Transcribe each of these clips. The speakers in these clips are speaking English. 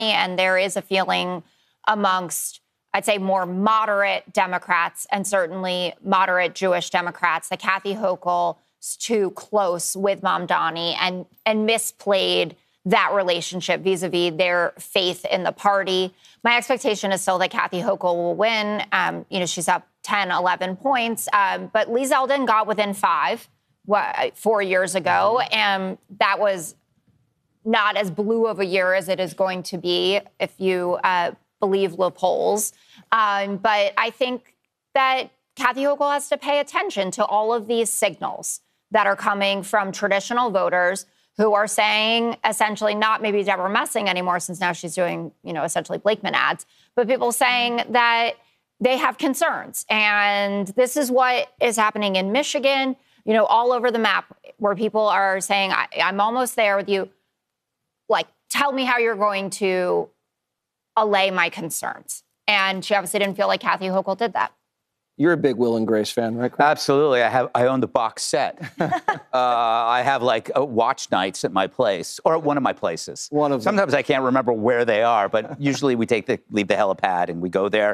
And there is a feeling amongst, I'd say, more moderate Democrats and certainly moderate Jewish Democrats that Kathy Hochul's too close with Mamdani and misplayed that relationship vis-a-vis their faith in the party. My expectation is still that Kathy Hochul will win. She's up 10, 11 points. But Lee Zeldin got within 5 4 years ago, and that was not as blue of a year as it is going to be if you believe the polls. But I think that Kathy Hochul has to pay attention to all of these signals that are coming from traditional voters who are saying essentially not maybe Deborah Messing anymore since now she's doing, essentially Blakeman ads, but people saying that they have concerns. And this is what is happening in Michigan, all over the map where people are saying, I'm almost there with you. Like, tell me how you're going to allay my concerns. And she obviously didn't feel like Kathy Hochul did that. You're a big Will and Grace fan, right, Craig? Absolutely. I own the box set. I have watch nights at my place, or at one of my places. Sometimes I can't remember where they are, but usually we leave the helipad and we go there.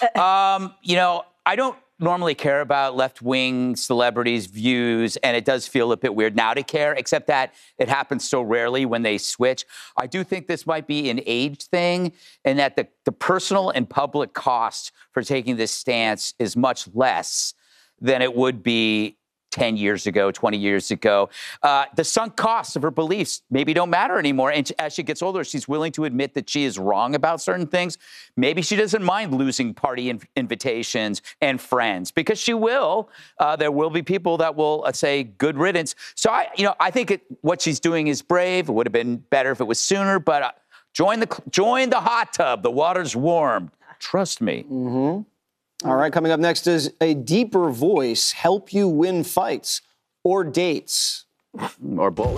I don't normally care about left-wing celebrities' views, and it does feel a bit weird now to care, except that it happens so rarely when they switch. I do think this might be an age thing, and that the personal and public cost for taking this stance is much less than it would be 10 years ago, 20 years ago. The sunk costs of her beliefs maybe don't matter anymore. And as she gets older, she's willing to admit that she is wrong about certain things. Maybe she doesn't mind losing party invitations and friends, because she will. There will be people that will say good riddance. So I think what she's doing is brave. It would have been better if it was sooner, but join the hot tub. The water's warm. Trust me. Mm-hmm. All right, coming up next is a deeper voice help you win fights or dates. Or both.